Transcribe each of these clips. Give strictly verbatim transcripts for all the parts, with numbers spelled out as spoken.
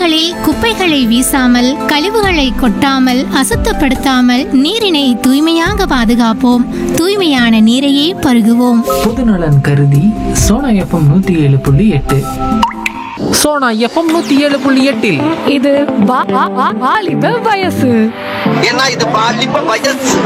சாலைகளில் குப்பைகளை வீசாமல், கழிவுகளை கொட்டாமல், அசுத்தப்படுத்தாமல் நீரினை தூய்மையாக பாதுகாப்போம். தூய்மையான நீரையே பருகுவோம். பொதுநலன் கருதி சோனா எஃப்எம் நூத்தி ஏழு புள்ளி எட்டு. சோனா எஃப்எம் நூத்தி ஏழு புள்ளி எட்டில் இது வா- வா- வா- வாலிப வயசு. ஏன்னா இது பாலிப்ப வயசு.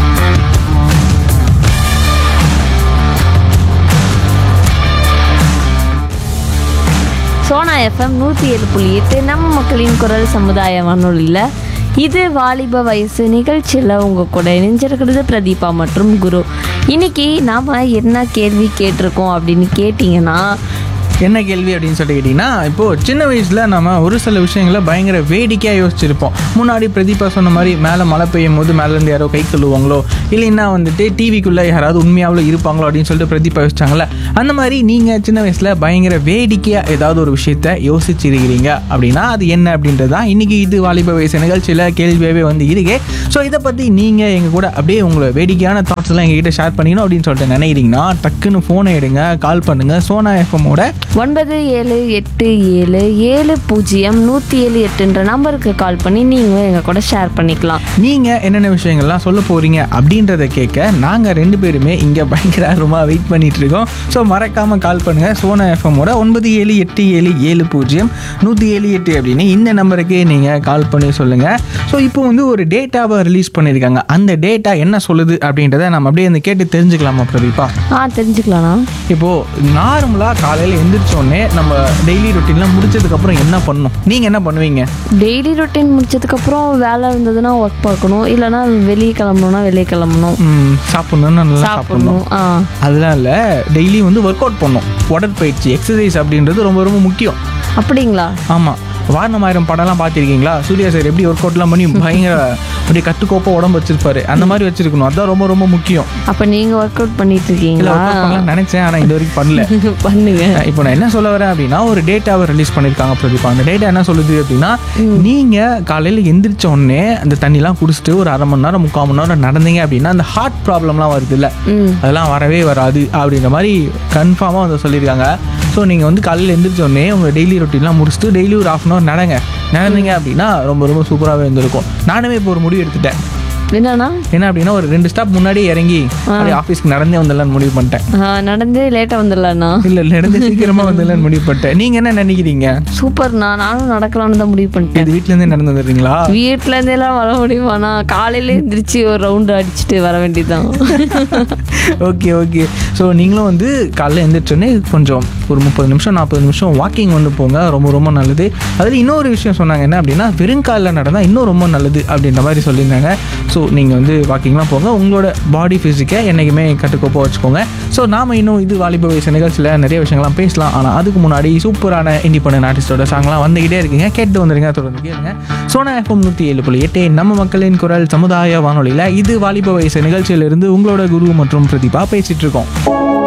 சோனா எஃப்எம் நூற்றி ஏழு புள்ளி எட்டு நம்ம மக்களின் குரல் சமுதாய வானொலியில் இது வாலிப வயசு நிகழ்ச்சியில் உங்கள் கூட இணைஞ்சிருக்கிறது பிரதீபா மற்றும் குரு. இன்னைக்கு நாம் என்ன கேள்வி கேட்டிருக்கோம் அப்படின்னு கேட்டிங்கன்னா, என்ன கேள்வி அப்படின்னு சொல்லி கேட்டிங்கன்னா, இப்போது சின்ன வயசில் நம்ம ஒரு சில விஷயங்களை பயங்கர வேடிக்கையாக யோசிச்சிருப்போம். முன்னாடி பிரதீபா சொன்ன மாதிரி மேலே மழை பெய்யும் போது மேலேருந்து யாரோ கை கழுவாங்களோ, இல்லைன்னா வந்துட்டு டிவிக்குள்ளே யாராவது உண்மையாவில் இருப்பாங்களோ அப்படின்னு சொல்லிட்டு பிரதீபா யோசிச்சாங்களே, அந்த மாதிரி நீங்கள் சின்ன வயசில் பயங்கர வேடிக்கையாக ஏதாவது ஒரு விஷயத்த யோசிச்சிருக்கிறீங்க அப்படின்னா அது என்ன அப்படின்றது தான் இன்றைக்கி இது வாலிப வயசு நிகழ்ச்சியில் கேள்வியாகவே வந்து இருக்கே. ஸோ இதை பற்றி நீங்கள் எங்கள் கூட அப்படியே உங்களை வேடிக்கையான தாட்ஸ் எல்லாம் எங்ககிட்ட ஷேர் பண்ணிக்கணும் அப்படின்னு சொல்லிட்டு நினைக்கிறீங்கன்னா டக்குன்னு ஃபோனை எடுங்க, கால் பண்ணுங்கள். சோனா எஃப்எம்மோட ஒன்பது ஏழு எட்டு ஏழு ஏழு பூஜ்ஜியம் நூற்றி ஏழு எட்டுன்ற நம்பருக்கு கால் பண்ணி நீங்களும் எங்கள் கூட ஷேர் பண்ணிக்கலாம். நீங்கள் என்னென்ன விஷயங்கள்லாம் சொல்ல போகிறீங்க அப்படின்றத கேட்க நாங்கள் ரெண்டு பேருமே இங்கே பயங்கர ஆர்வமாக வெயிட் பண்ணிட்டு இருக்கோம். ஸோ மறக்காமல் கால் பண்ணுங்கள். சோனா எஃப்எம்மோட ஒன்பது ஏழு எட்டு ஏழு ஏழு பூஜ்ஜியம் நூற்றி ஏழு எட்டு அப்படின்னு இந்த நம்பருக்கு நீங்கள் கால் பண்ணி சொல்லுங்கள். ஸோ இப்போ வந்து ஒரு டேட்டாவை ரிலீஸ் பண்ணியிருக்காங்க. அந்த டேட்டா என்ன சொல்லுது அப்படின்றத நம்ம அப்படியே அந்த கேட்டு தெரிஞ்சுக்கலாமா பிரதீபா? ஆ தெரிஞ்சுக்கலாண்ணா. இப்போது நார்மலாக காலையில் எந்திரிச்சோடனே நம்ம டெய்லி ரொட்டீன்லாம் முடிச்சதுக்கப்புறம் என்ன பண்ணணும்? நீங்கள் என்ன பண்ணுவீங்க? டெய்லி ரொட்டீன் முடிச்சதுக்கப்புறம் வேலை இருந்ததுன்னா ஒர்க் பார்க்கணும், இல்லைன்னா வெளியே கிளம்பணும்னா வெளியே கிளம்பணும், ம், சாப்பிட்ணுன்னு நல்லா சாப்பிடணும். சாப்பிட்ணும். ஆ அதெல்லாம் இல்லை, டெய்லி வந்து ஒர்க் அவுட் பண்ணணும். உடற்பயிற்சி எக்ஸசைஸ் அப்படின்றது ரொம்ப ரொம்ப முக்கியம். அப்படிங்களா? ஆமாம், வாரணமாயிரம் படம்லாம் பார்த்துருக்கீங்களா? சூர்யா சார் எப்படி ஒர்க் அவுட்லாம் பண்ணி பயங்கர அப்படியே கட்டுக்கோப்பா உடம்பு வச்சிருப்பாரு, அந்த மாதிரி வச்சிருக்கணும். அதுதான் ரொம்ப ரொம்ப முக்கியம். அப்போ நீங்கள் ஒர்க் அவுட் பண்ணிட்டு இல்லை, இருக்கீங்களா? ஒர்க் அவுட் பண்ணலாம் நினச்சேன், ஆனால் இது வரைக்கும் பண்ணல. பண்ணுங்க. இப்போ நான் என்ன சொல்ல வரேன் அப்படின்னா, ஒரு டேட்டாவை ரிலீஸ் பண்ணியிருக்காங்க பிரதீபா. அந்த டேட்டா என்ன சொல்லுது அப்படின்னா, நீங்கள் காலையில் எந்திரிச்ச உடனே அந்த தண்ணிலாம் குடிச்சிட்டு ஒரு அரை மணி நேரம் முக்கால் மணி நேரம் நடந்தீங்க அப்படின்னா அந்த ஹார்ட் ப்ராப்ளம்லாம் வருது இல்லை, அதெல்லாம் வரவே வராது அப்படின்ற மாதிரி கன்ஃபார்மாக வந்து சொல்லியிருக்காங்க. ஸோ நீங்கள் வந்து காலையில் எந்திரிச்ச உடனே உங்கள் டெய்லி ரொட்டீன்லாம் முடிச்சுட்டு டெய்லி ஒரு ஹாஃப் அன் ஹவர் நடங்க. நடந்தீங்க அப்படின்னா ரொம்ப ரொம்ப சூப்பராகவே இருந்திருக்கும். நானுமே இப்போ ஒரு முடிவு எடுத்துட்டேன். என்னன்னா என்ன அப்படின்னா, ஒரு ரெண்டு ஸ்டாப் முன்னாடி இறங்கி அப்படியே ஆஃபீஸ்க்கு நடந்தே வந்துடலான்னு முடிவு பண்ணிட்டேன். நடந்து லேட்டாக வந்துடலாண்ணா? இல்லை, நடந்து சீக்கிரமாக வந்துடலான்னு முடிவு பண்ணிட்டேன். நீங்கள் என்ன நினைக்கிறீங்க? சூப்பர்ண்ணா, நானும் நடக்கலான்னு தான் முடிவு பண்ணிட்டேன். இது வீட்டிலேருந்தே நடந்து வந்துடுறீங்களா? வீட்டிலேருந்தேலாம் வர முடியுமாண்ணா? காலையில எந்திரிச்சு ஒரு ரவுண்டு அடிச்சுட்டு வர வேண்டியதுதான். Okay okay. ஸோ நீங்களும் வந்து காலைல எந்திரிச்சோடனே கொஞ்சம் ஒரு முப்பது நிமிஷம் நாற்பது நிமிஷம் வாக்கிங் வந்து போங்க, ரொம்ப ரொம்ப நல்லது. அதில் இன்னொரு விஷயம் சொன்னாங்க, என்ன அப்படின்னா வெறுங்காலில் நடந்தால் இன்னும் ரொம்ப நல்லது அப்படின்ற மாதிரி சொல்லியிருந்தாங்க. ஸோ நீங்கள் வந்து வாக்கிங்லாம் போங்க, உங்களோட பாடி ஃபிசிக்கை என்றைக்குமே கட்டுக்கோப்பாக வச்சுக்கோங்க. ஸோ நாம் இன்னும் இது வாலிப வயசு நிகழ்ச்சியில் நிறைய விஷயங்கள்லாம் பேசலாம். ஆனால் அதுக்கு முன்னாடி சூப்பரான இண்டிபெண்டன்ட் ஆர்டிஸ்டோட சாங்லாம் வந்துக்கிட்டே இருக்கீங்க, கேட்டு வந்துடுங்க, தொடர்ந்து கேளுங்க. சோனா எஃப்எம் நூற்றி ஏழு புள்ளி எட்டு நம்ம மக்களின் குரல் சமுதாய வானொலியில் இது வாலிப வயசு நிகழ்ச்சியிலிருந்து உங்களோட குரு மற்றும் பிரதீபா பேசிகிட்டு இருக்கோம்.